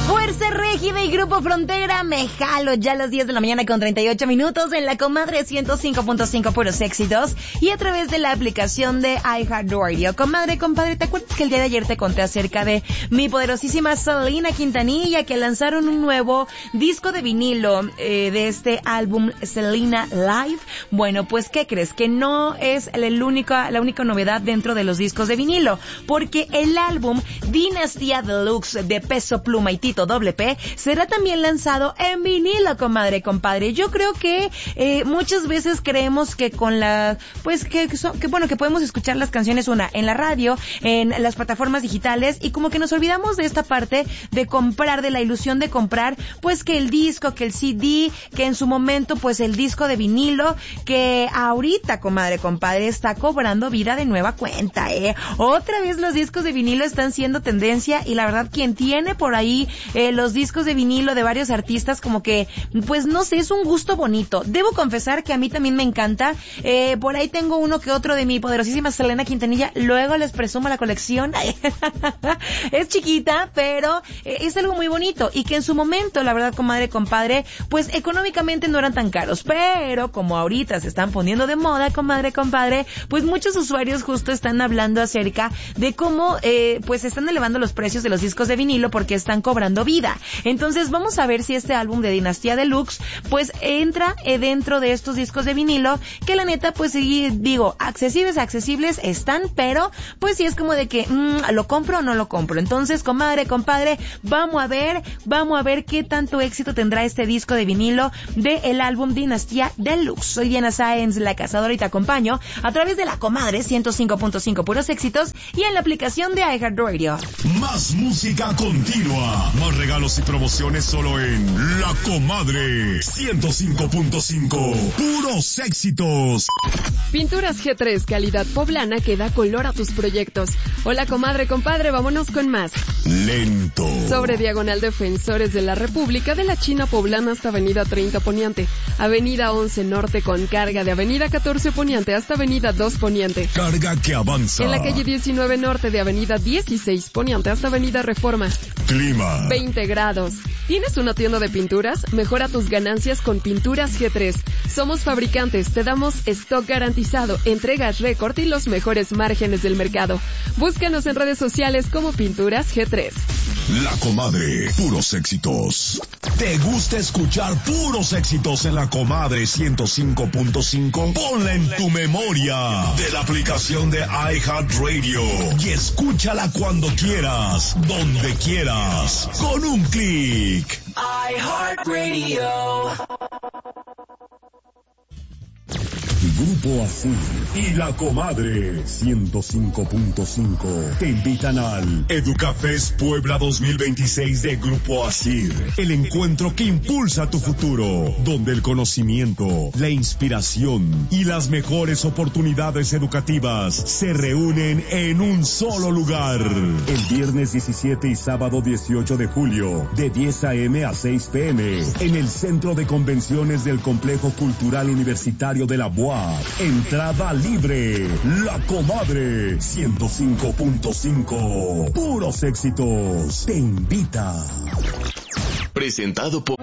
Fuerza Régida y Grupo Frontera, me jalo ya a las 10 de la mañana con 38 minutos en la comadre 105.5 puros éxitos y a través de la aplicación de iHeartRadio. Comadre, compadre, ¿te acuerdas que el día de ayer te conté acerca de mi poderosísima Selena Quintanilla, que lanzaron un nuevo disco de vinilo de este álbum Selena Live? Bueno, pues ¿qué crees? Que no es la única novedad dentro de los discos de vinilo, porque el álbum Dinastía Deluxe de Peso Pluma y Tito WP será también lanzado en vinilo, comadre, compadre. Yo creo que muchas veces creemos que con la, pues que podemos escuchar las canciones en la radio, en las plataformas digitales, y como que nos olvidamos de esta parte de comprar, de la ilusión de comprar, pues que el disco, que el CD, que en su momento pues el disco de vinilo, que ahorita, comadre, compadre, está cobrando vida de nueva cuenta, Otra vez los discos de vinilo están siendo tendencia, y la verdad quien tiene por ahí los discos de vinilo de varios artistas, como que, pues no sé, es un gusto bonito. Debo confesar que a mí también me encanta. Por ahí tengo uno que otro de mi poderosísima Selena Quintanilla. Luego les presumo la colección. Es chiquita, pero es algo muy bonito. Y que en su momento, la verdad, comadre, compadre, pues económicamente no eran tan caros. Pero como ahorita se están poniendo de moda, comadre, compadre, pues muchos usuarios justo están hablando acerca de cómo pues están elevando los precios de los discos de vinilo porque están cobrando vida. Entonces vamos a ver si este álbum de Dinastía Deluxe pues entra dentro de estos discos de vinilo, que la neta pues sí, digo, accesibles están, pero pues sí es como de que ¿lo compro o no lo compro? Entonces, comadre, compadre, vamos a ver qué tanto éxito tendrá este disco de vinilo del álbum Dinastía Deluxe. Soy Diana Sáenz, la cazadora, y te acompaño a través de la comadre 105.5 puros éxitos y en la aplicación de iHeartRadio. Más música continua, más regalos y promociones solo en La Comadre 105.5 puros éxitos. Pinturas G3, calidad poblana que da color a tus proyectos. Hola, comadre, compadre, vámonos con más. Lento. Sobre diagonal Defensores de la República, de la China Poblana hasta Avenida 30 Poniente, Avenida 11 Norte con carga de Avenida 14 Poniente hasta Avenida 2 Poniente. Carga que avanza. En la calle 19 Norte de Avenida 16 Poniente hasta Avenida Reforma. Clima. 20 grados. ¿Tienes una tienda de pinturas? Mejora tus ganancias con Pinturas G3. Somos fabricantes, te damos stock garantizado, entregas récord y los mejores márgenes del mercado. Búscanos en redes sociales como Pinturas G3. La Comadre, puros éxitos. ¿Te gusta escuchar puros éxitos en La Comadre 105.5? Ponla en tu memoria de la aplicación de iHeartRadio y escúchala cuando quieras, donde quieras, con un clic. iHeartRadio. Grupo Asir y La Comadre 105.5 te invitan al Educafest Puebla 2026 de Grupo Asir, el encuentro que impulsa tu futuro, donde el conocimiento, la inspiración y las mejores oportunidades educativas se reúnen en un solo lugar. El viernes 17 y sábado 18 de julio, de 10 a.m. a 6 p.m. en el Centro de Convenciones del Complejo Cultural Universitario de la UAP. Entrada libre. La Comadre 105.5 puros éxitos te invita. Presentado por